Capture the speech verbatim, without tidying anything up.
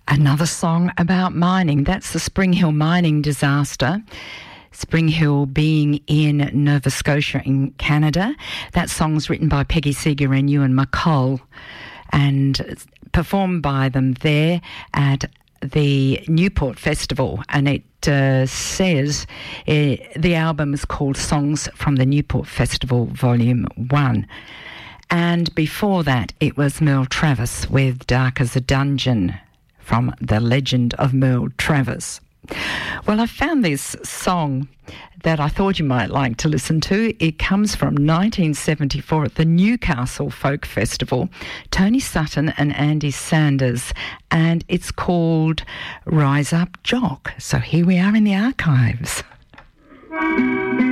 Another song about mining. That's the Spring Hill mining disaster. Spring Hill being in Nova Scotia in Canada. That song's written by Peggy Seeger and Ewan McColl and performed by them there at the Newport Festival, and it uh, says uh, the album is called Songs from the Newport Festival Volume one. And before that, it was Merle Travis with Dark as a Dungeon from The Legend of Merle Travis. Well, I found this song that I thought you might like to listen to. It comes from nineteen seventy-four at the Newcastle Folk Festival. Tony Sutton and Andy Sanders, and it's called Rise Up Jock. So here we are in the archives.